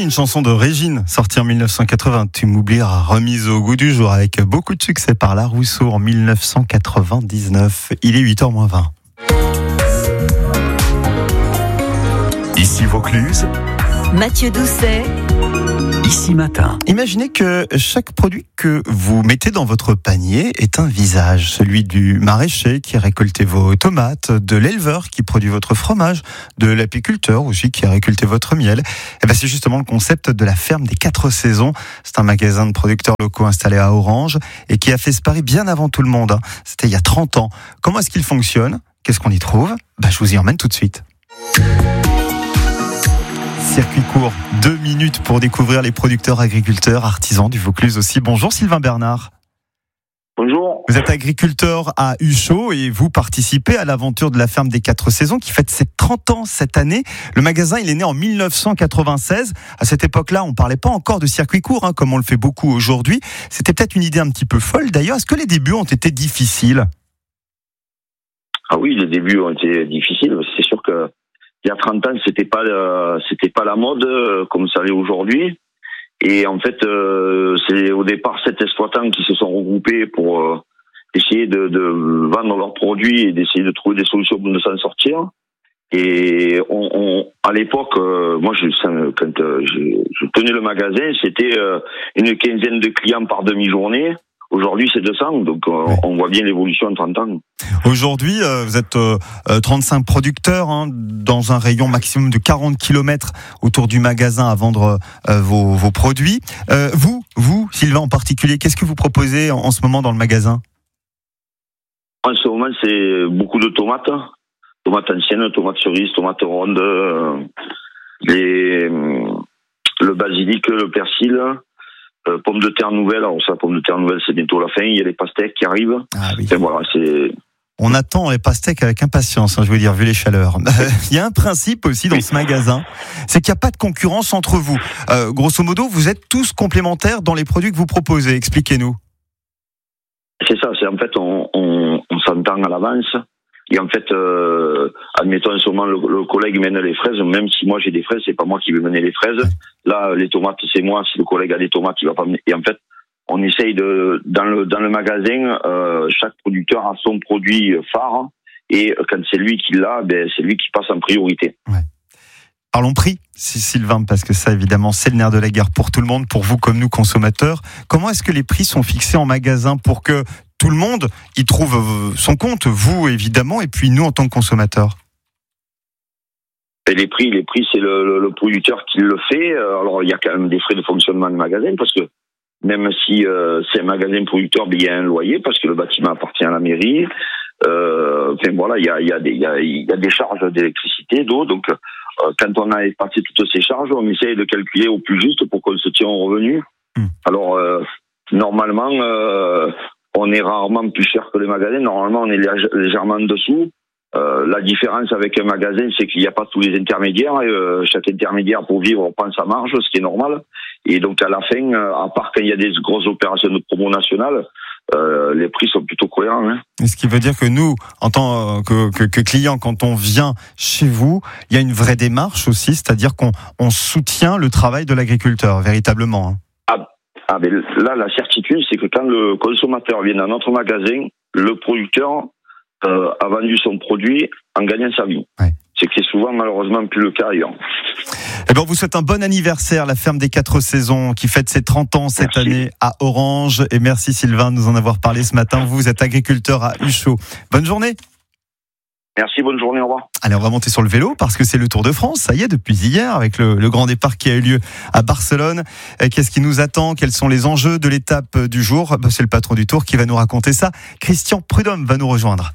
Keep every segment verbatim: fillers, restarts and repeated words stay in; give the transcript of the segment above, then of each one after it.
une chanson de Régine, sortie en dix-neuf cent quatre-vingts. Tu m'oublieras, remise au goût du jour avec beaucoup de succès par La Rousseau en dix-neuf cent quatre-vingt-dix-neuf. Il est huit heures moins vingt. Ici Vaucluse, Mathieu Doucet. Ici Matin. Imaginez que chaque produit que vous mettez dans votre panier est un visage. Celui du maraîcher qui a récolté vos tomates, de l'éleveur qui produit votre fromage, de l'apiculteur aussi qui a récolté votre miel. Et ben c'est justement le concept de la ferme des quatre saisons. C'est un magasin de producteurs locaux installé à Orange et qui a fait ce pari bien avant tout le monde. C'était il y a trente ans. Comment est-ce qu'il fonctionne ? Qu'est-ce qu'on y trouve ? Ben, je vous y emmène tout de suite. Circuit court, deux minutes pour découvrir les producteurs, agriculteurs, artisans du Vaucluse aussi. Bonjour Sylvain Bernard. Bonjour. Vous êtes agriculteur à Huchot et vous participez à l'aventure de la ferme des quatre saisons qui fête ses trente ans cette année. Le magasin, il est né en dix-neuf cent quatre-vingt-seize. À cette époque-là, on ne parlait pas encore de circuit court, hein, comme on le fait beaucoup aujourd'hui. C'était peut-être une idée un petit peu folle. D'ailleurs, est-ce que les débuts ont été difficiles ? Ah oui, les débuts ont été difficiles. C'est sûr que il y a trente ans, c'était pas euh, c'était pas la mode euh, comme ça l'est aujourd'hui. Et en fait, euh, c'est au départ sept exploitants qui se sont regroupés pour euh, essayer de, de vendre leurs produits et d'essayer de trouver des solutions pour s'en sortir. Et on, on à l'époque, euh, moi, je, quand euh, je, je tenais le magasin, c'était euh, une quinzaine de clients par demi-journée. Aujourd'hui, c'est deux cents, donc euh, ouais. On voit bien l'évolution en trente ans. Aujourd'hui, euh, vous êtes euh, trente-cinq producteurs hein, dans un rayon maximum de quarante kilomètres autour du magasin à vendre euh, vos, vos produits. Euh, vous, vous, Sylvain en particulier, qu'est-ce que vous proposez en, en ce moment dans le magasin ? En ce moment, c'est beaucoup de tomates, tomates anciennes, tomates cerises, tomates rondes, euh, les, le basilic, le persil. Euh, pommes de terre nouvelles, alors ça, pommes de terre nouvelles, c'est bientôt la fin. Il y a les pastèques qui arrivent. Ah oui. Et voilà, c'est. On attend les pastèques avec impatience, hein, je veux dire, vu les chaleurs. Il y a un principe aussi dans ce magasin, c'est qu'il n'y a pas de concurrence entre vous. Euh, grosso modo, vous êtes tous complémentaires dans les produits que vous proposez. Expliquez-nous. C'est ça, c'est en fait, on, on, on s'entend à l'avance. Et en fait, euh, admettons, en ce moment, le, le collègue mène les fraises. Même si moi j'ai des fraises, c'est pas moi qui vais mener les fraises. Là, les tomates, c'est moi. Si le collègue a des tomates, il va pas mener. Et en fait, on essaye de, dans le dans le magasin, euh, chaque producteur a son produit phare. Et quand c'est lui qui l'a, ben c'est lui qui passe en priorité. Ouais. Parlons prix, Sylvain, parce que ça, évidemment, c'est le nerf de la guerre pour tout le monde, pour vous comme nous, consommateurs. Comment est-ce que les prix sont fixés en magasin pour que tout le monde y trouve son compte, vous, évidemment, et puis nous, en tant que consommateurs? Et les prix, les prix, c'est le, le, le producteur qui le fait. Alors, il y a quand même des frais de fonctionnement de magasin, parce que même si euh, c'est un magasin producteur, ben, il y a un loyer, parce que le bâtiment appartient à la mairie. Euh, enfin, voilà, il y a, il y a des, il y a, il y a des charges d'électricité, d'eau, donc quand on a passé toutes ces charges, on essaye de calculer au plus juste pour qu'on se tienne au revenu. Mmh. Alors, euh, normalement, euh, on est rarement plus cher que les magasins. Normalement, on est légèrement en dessous. Euh, la différence avec un magasin, c'est qu'il n'y a pas tous les intermédiaires. Et, euh, chaque intermédiaire, pour vivre, prend sa marge, ce qui est normal. Et donc, à la fin, à part quand il y a des grosses opérations de promo nationale, Euh, les prix sont plutôt cohérents. Hein. Ce qui veut dire que nous, en tant que, que, que clients, quand on vient chez vous, il y a une vraie démarche aussi, c'est-à-dire qu'on on soutient le travail de l'agriculteur, véritablement. Hein. Ah, ah, mais là, la certitude, c'est que quand le consommateur vient dans notre magasin, le producteur euh, a vendu son produit en gagnant sa vie. Ouais. C'est que c'est souvent, malheureusement, plus le cas ailleurs. Eh ben, on vous souhaite un bon anniversaire, la ferme des quatre saisons, qui fête ses trente ans cette merci. année à Orange. Et merci Sylvain de nous en avoir parlé ce matin. Vous êtes agriculteur à Huchot. Bonne journée. Merci, bonne journée, au revoir. Allez, on va monter sur le vélo parce que c'est le Tour de France. Ça y est, depuis hier, avec le, le grand départ qui a eu lieu à Barcelone. Qu'est-ce qui nous attend? Quels sont les enjeux de l'étape du jour? Ben, c'est le patron du Tour qui va nous raconter ça. Christian Prudhomme va nous rejoindre.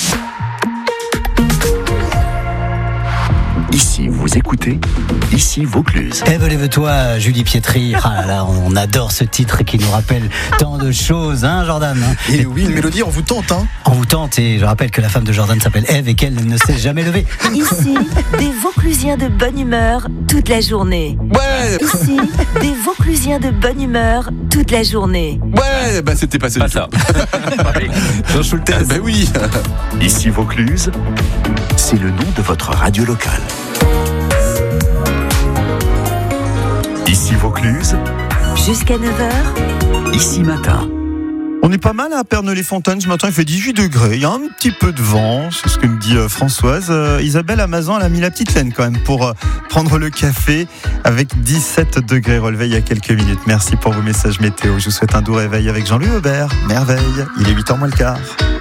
Ici, vous écoutez, ici Vaucluse. Eh ben, lève-toi, Julie Pietri. Ah là là, on adore ce titre qui nous rappelle tant de choses, hein, Jordan? Et oui, une mélodie, on vous tente, hein? On vous tente, et je rappelle que la femme de Jordan s'appelle Ève et qu'elle ne s'est jamais levée. Ici, des Vauclusiens de bonne humeur toute la journée. Ouais! Ici, des Vauclusiens de bonne humeur toute la journée. Ouais, bah c'était passé pas du ça. Jean Schultes, ben oui. Ici Vaucluse, c'est le nom de votre radio locale. Ici Vaucluse, Jusqu'à neuf heures, Ici Matin. On est pas mal à Pernod-les-Fontaines ce matin, il fait dix-huit degrés, il y a un petit peu de vent, c'est ce que me dit euh, Françoise. Euh, Isabelle Amazan, elle a mis la petite laine quand même pour euh, prendre le café avec dix-sept degrés relevés il y a quelques minutes. Merci pour vos messages météo, je vous souhaite un doux réveil avec Jean-Louis Aubert. Merveille, il est huit heures moins le quart.